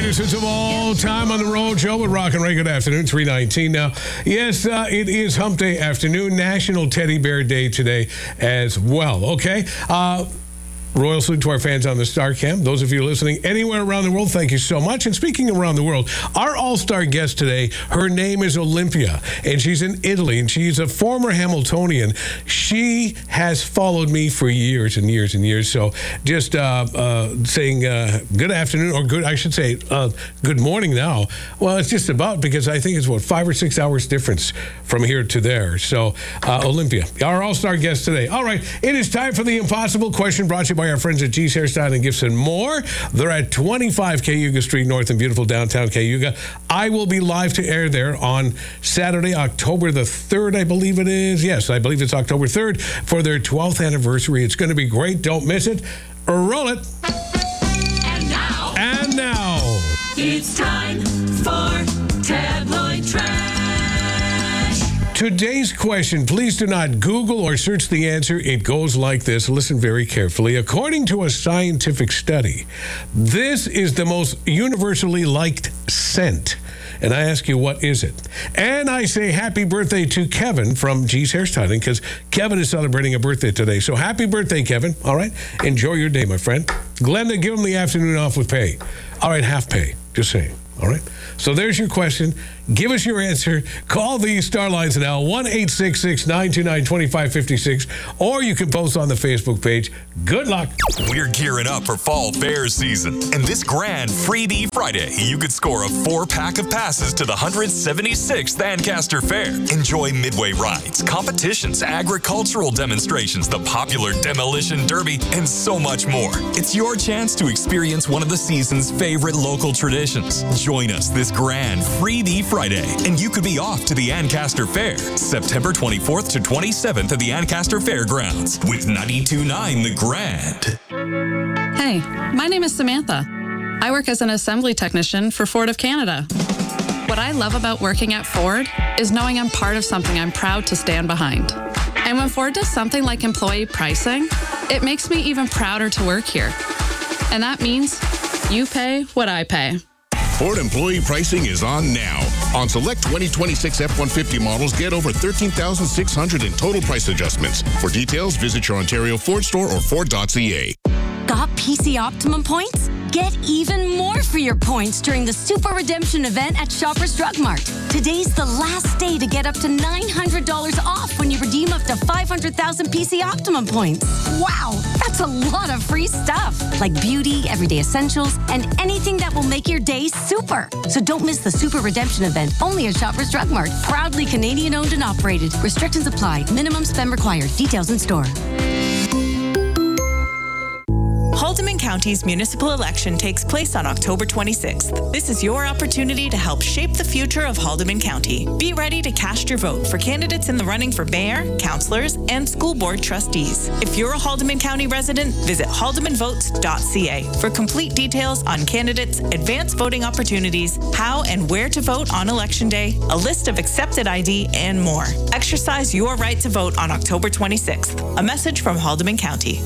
greatest hits of all time on the Road Show with Rock and Ray. Good afternoon, 3:19 now. Yes, it is Hump Day afternoon, National Teddy Bear Day today as well, okay? Royal salute to our fans on the StarCam. Those of you listening anywhere around the world, thank you so much. And speaking around the world, our all-star guest today, her name is Olympia, and she's in Italy, and she's a former Hamiltonian. She has followed me for years and years and years. So just saying good afternoon, or good morning now. Well, it's just about, because I think it's, 5 or 6 hours difference from here to there. So, Olympia, our all-star guest today. All right, it is time for the impossible question, brought to you by our friends at G's Hairstyle and Gifts and More. They're at 25 Cayuga Street North in beautiful downtown Cayuga. I will be live to air there on Saturday, October the 3rd, I believe it is. Yes, I believe it's October 3rd for their 12th anniversary. It's going to be great. Don't miss it. Roll it. And now. It's time for Tabloid Trash. Today's question, please do not Google or search the answer. It goes like this. Listen very carefully. According to a scientific study, this is the most universally liked scent. And I ask you, what is it? And I say happy birthday to Kevin from G's Hairstyling, because Kevin is celebrating a birthday today. So happy birthday, Kevin. All right? Enjoy your day, my friend. Glenda, give him the afternoon off with pay. All right, half pay. Just saying. All right? So there's your question. Give us your answer. Call the Star Lines now, 1-866-929-2556, or you can post on the Facebook page. Good luck. We're gearing up for fall fair season, and this grand Freebie Friday, you could score a 4-pack of passes to the 176th Ancaster Fair. Enjoy midway rides, competitions, agricultural demonstrations, the popular Demolition Derby, and so much more. It's your chance to experience one of the season's favorite local traditions. Join us this grand Freebie Friday, and you could be off to the Ancaster Fair, September 24th to 27th at the Ancaster Fairgrounds with 92.9 The Grand. Hey, my name is Samantha. I work as an assembly technician for Ford of Canada. What I love about working at Ford is knowing I'm part of something I'm proud to stand behind. And when Ford does something like employee pricing, it makes me even prouder to work here. And that means you pay what I pay. Ford employee pricing is on now. On select 2026 F-150 models, get over $13,600 in total price adjustments. For details, visit your Ontario Ford store or Ford.ca. Got PC Optimum points? Get even more for your points during the Super Redemption event at Shoppers Drug Mart. Today's the last day to get up to $900 off when you redeem up to 500,000 PC Optimum points. Wow, that's a lot of free stuff, like beauty, everyday essentials, and anything that will make your day super. So don't miss the Super Redemption event, only at Shoppers Drug Mart. Proudly Canadian owned and operated. Restrictions apply. Minimum spend required. Details in store. Haldimand County's municipal election takes place on October 26th. This is your opportunity to help shape the future of Haldimand County. Be ready to cast your vote for candidates in the running for mayor, councillors, and school board trustees. If you're a Haldimand County resident, visit haldimandvotes.ca for complete details on candidates, advanced voting opportunities, how and where to vote on Election Day, a list of accepted ID, and more. Exercise your right to vote on October 26th. A message from Haldimand County.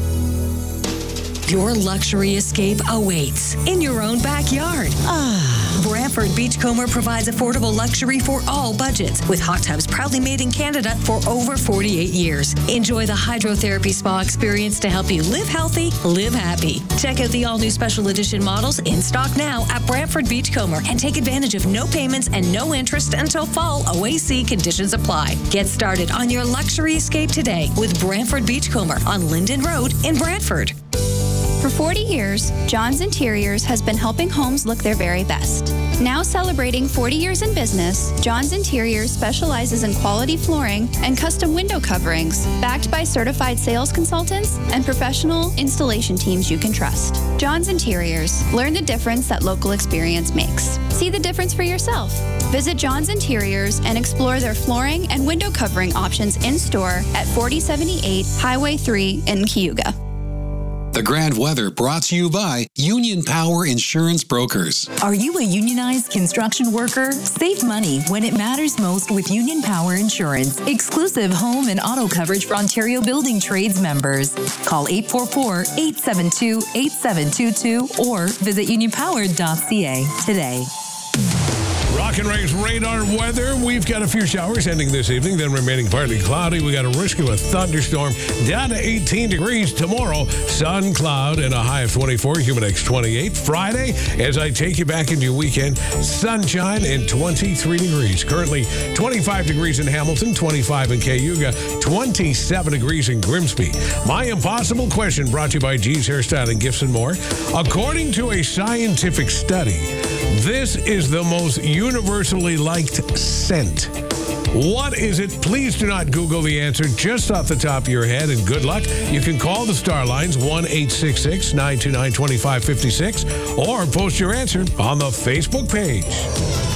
Your luxury escape awaits in your own backyard. Brantford Beachcomber provides affordable luxury for all budgets, with hot tubs proudly made in Canada for over 48 years. Enjoy the hydrotherapy spa experience to help you live healthy, live happy. Check out the all-new special edition models in stock now at Brantford Beachcomber and take advantage of no payments and no interest until fall. OAC conditions apply. Get started on your luxury escape today with Brantford Beachcomber on Linden Road in Brantford. For 40 years, John's Interiors has been helping homes look their very best. Now celebrating 40 years in business, John's Interiors specializes in quality flooring and custom window coverings, backed by certified sales consultants and professional installation teams you can trust. John's Interiors. Learn the difference that local experience makes. See the difference for yourself. Visit John's Interiors and explore their flooring and window covering options in-store at 4078 Highway 3 in Cayuga. The Grand Weather brought to you by Union Power Insurance Brokers. Are you a unionized construction worker? Save money when it matters most with Union Power Insurance. Exclusive home and auto coverage for Ontario Building Trades members. Call 844-872-8722 or visit unionpower.ca today. Rock and Ray's radar weather. We've got a few showers ending this evening, then remaining partly cloudy. We got a risk of a thunderstorm down to 18 degrees tomorrow. Sun, cloud, and a high of 24. Humidex 28. Friday, as I take you back into your weekend, sunshine and 23 degrees. Currently 25 degrees in Hamilton, 25 in Cayuga, 27 degrees in Grimsby. My Impossible Question brought to you by G's Hairstyling, Gifts and More. According to a scientific study, this is the most universally liked scent. What is it? Please do not Google the answer just off the top of your head, and good luck. You can call the Star Lines 1-866-929-2556 or post your answer on the Facebook page.